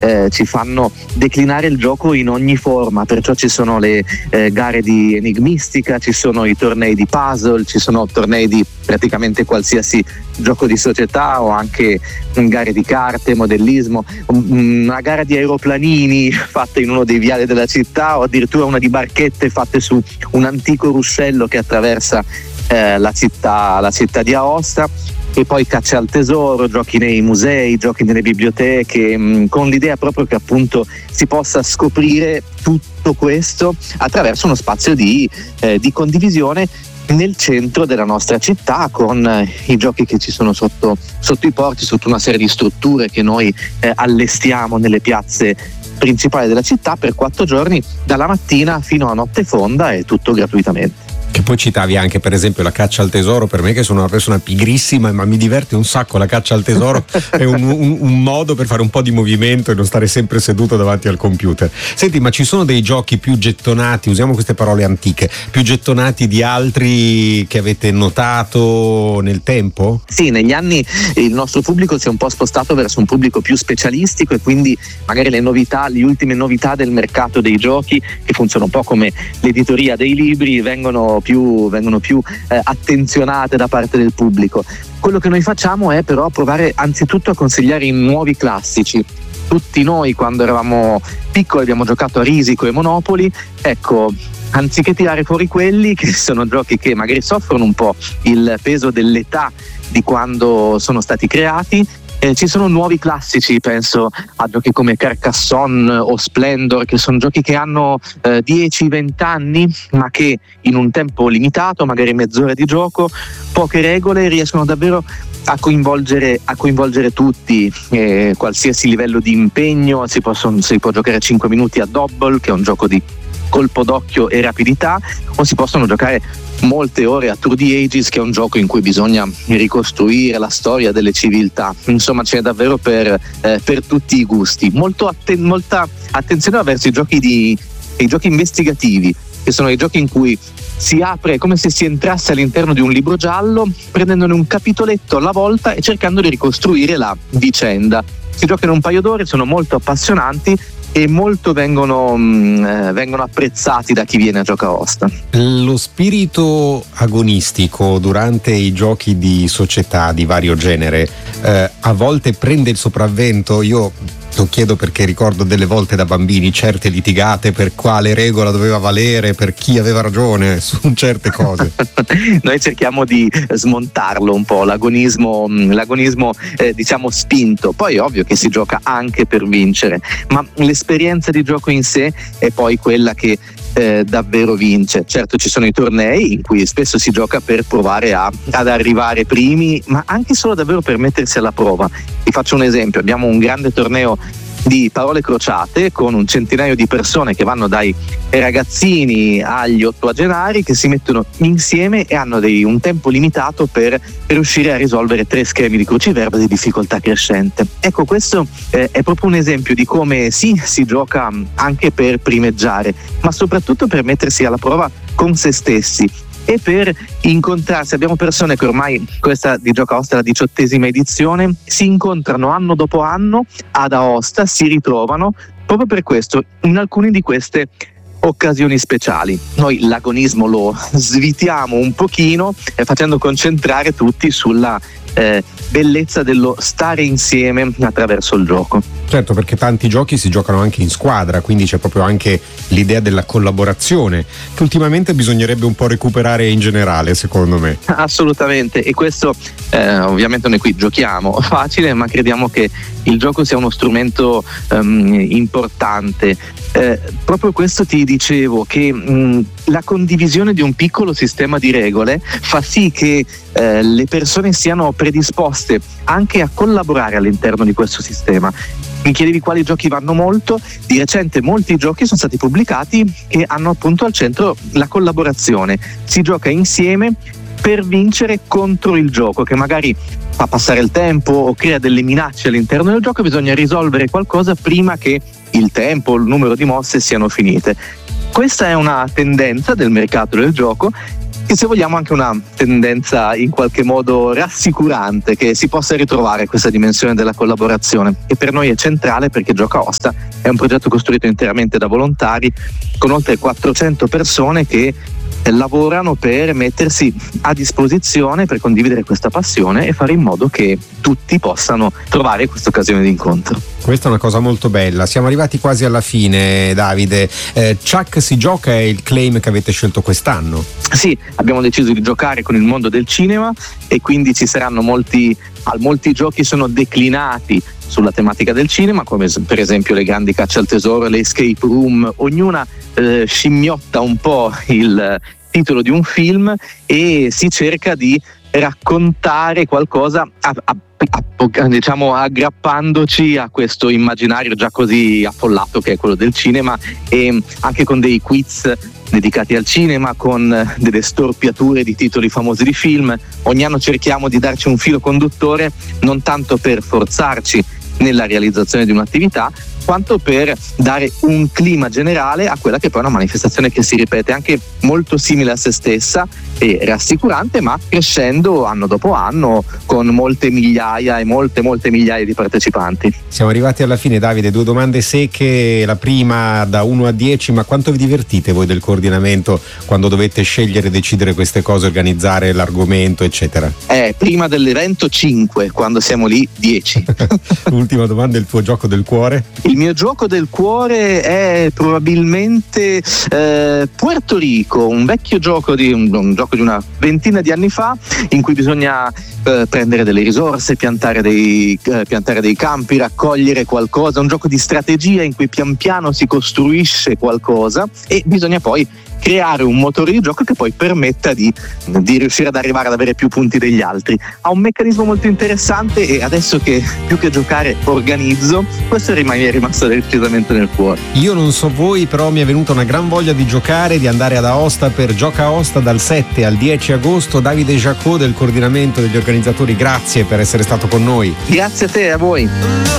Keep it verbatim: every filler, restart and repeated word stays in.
eh, ci fanno declinare il gioco in ogni forma, perciò ci sono le eh, gare di enigmistica, ci sono i tornei di puzzle, ci sono tornei di praticamente qualsiasi gioco di società o anche gare di carte, modellismo, una gara di aeroplanini fatta in uno dei viali della città o addirittura una di barchette fatte su un antico ruscello che attraversa eh, la città, la città di Aosta. E poi caccia al tesoro, giochi nei musei, giochi nelle biblioteche, mh, con l'idea proprio che appunto si possa scoprire tutto questo attraverso uno spazio di, eh, di condivisione nel centro della nostra città, con eh, i giochi che ci sono sotto, sotto i porti, sotto una serie di strutture che noi eh, allestiamo nelle piazze principali della città per quattro giorni, dalla mattina fino a notte fonda, e tutto gratuitamente. Che poi citavi anche per esempio la caccia al tesoro. Per me, che sono una persona pigrissima, ma mi diverte un sacco la caccia al tesoro, è un, un, un modo per fare un po' di movimento e non stare sempre seduto davanti al computer. Senti, ma ci sono dei giochi più gettonati, usiamo queste parole antiche, più gettonati di altri che avete notato nel tempo? Sì, negli anni il nostro pubblico si è un po' spostato verso un pubblico più specialistico, e quindi magari le novità, le ultime novità del mercato dei giochi, che funzionano un po' come l'editoria dei libri, vengono più, vengono più eh, attenzionate da parte del pubblico. Quello che noi facciamo è però provare anzitutto a consigliare i nuovi classici. Tutti noi, quando eravamo piccoli, abbiamo giocato a Risico e Monopoli. Ecco, anziché tirare fuori quelli, che sono giochi che magari soffrono un po' il peso dell'età di quando sono stati creati, Eh, ci sono nuovi classici, penso a giochi come Carcassonne o Splendor, che sono giochi che hanno eh, dieci venti anni, ma che in un tempo limitato, magari mezz'ora di gioco, poche regole, riescono davvero a coinvolgere, a coinvolgere tutti, eh, qualsiasi livello di impegno. Si, possono, si può giocare cinque minuti a Dobble, che è un gioco di colpo d'occhio e rapidità, o si possono giocare molte ore a Through the Ages, che è un gioco in cui bisogna ricostruire la storia delle civiltà. Insomma, c'è davvero per, eh, per tutti i gusti. Molto atten- molta attenzione verso i giochi, di, i giochi investigativi, che sono i giochi in cui si apre come se si entrasse all'interno di un libro giallo, prendendone un capitoletto alla volta e cercando di ricostruire la vicenda. Si giocano un paio d'ore, sono molto appassionanti e molto vengono, mh, vengono apprezzati da chi viene a Giocaosta. Lo spirito agonistico durante i giochi di società di vario genere eh, a volte prende il sopravvento. Io lo chiedo perché ricordo delle volte da bambini certe litigate per quale regola doveva valere, per chi aveva ragione su certe cose. Noi cerchiamo di smontarlo un po', l'agonismo, l'agonismo eh, diciamo spinto. Poi è ovvio che si gioca anche per vincere, ma l'esperienza di gioco in sé è poi quella che eh, davvero vince. Certo, ci sono i tornei in cui spesso si gioca per provare a, ad arrivare primi, ma anche solo davvero per mettersi alla prova. Vi faccio un esempio: abbiamo un grande torneo di parole crociate con un centinaio di persone che vanno dai ragazzini agli ottoagenari, che si mettono insieme e hanno dei, un tempo limitato per, per riuscire a risolvere tre schemi di cruciverba di difficoltà crescente. Ecco, questo eh, è proprio un esempio di come sì, si gioca anche per primeggiare, ma soprattutto per mettersi alla prova con se stessi e per incontrarsi. Abbiamo persone che ormai, questa di Giocaosta è la diciottesima edizione, si incontrano anno dopo anno ad Aosta, si ritrovano proprio per questo, in alcune di queste occasioni speciali. Noi l'agonismo lo svitiamo un pochino eh, facendo concentrare tutti sulla eh, bellezza dello stare insieme attraverso il gioco. Certo, perché tanti giochi si giocano anche in squadra, quindi c'è proprio anche l'idea della collaborazione, che ultimamente bisognerebbe un po' recuperare in generale, secondo me. Assolutamente, e questo eh, ovviamente noi qui giochiamo facile, ma crediamo che il gioco sia uno strumento um, importante. Eh, proprio questo ti dicevo, che mh, la condivisione di un piccolo sistema di regole fa sì che eh, le persone siano predisposte anche a collaborare all'interno di questo sistema. Mi chiedevi quali giochi vanno molto. Di recente molti giochi sono stati pubblicati che hanno appunto al centro la collaborazione. Si gioca insieme per vincere contro il gioco, che magari fa passare il tempo o crea delle minacce all'interno del gioco. Bisogna risolvere qualcosa prima che il tempo, il numero di mosse siano finite. Questa è una tendenza del mercato del gioco che se vogliamo anche una tendenza in qualche modo rassicurante che si possa ritrovare questa dimensione della collaborazione, che per noi è centrale perché Gioca Osta è un progetto costruito interamente da volontari con oltre quattrocento persone che lavorano per mettersi a disposizione per condividere questa passione e fare in modo che tutti possano trovare questa occasione di incontro. Questa è una cosa molto bella. Siamo arrivati quasi alla fine, Davide. eh, Chuck si gioca è il claim che avete scelto quest'anno. Sì, abbiamo deciso di giocare con il mondo del cinema e quindi ci saranno molti, molti giochi sono declinati sulla tematica del cinema, come per esempio le grandi cacce al tesoro, le escape room, ognuna eh, scimmiotta un po' il titolo di un film e si cerca di raccontare qualcosa a, a, a, diciamo aggrappandoci a questo immaginario già così affollato che è quello del cinema, e anche con dei quiz dedicati al cinema, con delle storpiature di titoli famosi di film. Ogni anno cerchiamo di darci un filo conduttore, non tanto per forzarci nella realizzazione di un'attività, quanto per dare un clima generale a quella che poi è una manifestazione che si ripete anche molto simile a se stessa e rassicurante, ma crescendo anno dopo anno con molte migliaia e molte molte migliaia di partecipanti. Siamo arrivati alla fine, Davide. Due domande secche. La prima da uno a dieci, ma quanto vi divertite voi del coordinamento quando dovete scegliere e decidere queste cose, organizzare l'argomento eccetera? Eh, prima dell'evento cinque, quando siamo lì dieci. Ultima domanda, il tuo gioco del cuore? Il mio gioco del cuore è probabilmente eh, Puerto Rico, un vecchio gioco di un, un gioco di una ventina di anni fa, in cui bisogna eh, prendere delle risorse, piantare dei, eh, piantare dei campi, raccogliere qualcosa, un gioco di strategia in cui pian piano si costruisce qualcosa e bisogna poi creare un motore di gioco che poi permetta di, di riuscire ad arrivare ad avere più punti degli altri. Ha un meccanismo molto interessante e adesso che più che giocare organizzo, questo rimane rimasto decisamente nel cuore. Io non so voi, però mi è venuta una gran voglia di giocare, di andare ad Aosta per Gioca Osta dal sette al dieci agosto. Davide Jacot del coordinamento degli organizzatori, grazie per essere stato con noi. Grazie a te e a voi.